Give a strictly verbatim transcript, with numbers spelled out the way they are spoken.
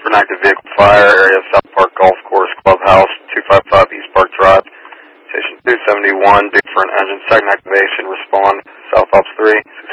an active vehicle fire, area of South Park Golf Course Clubhouse, two five five East Park Drive. Station two seventy-one, due for an engine. Second activation, respond. South Ops three.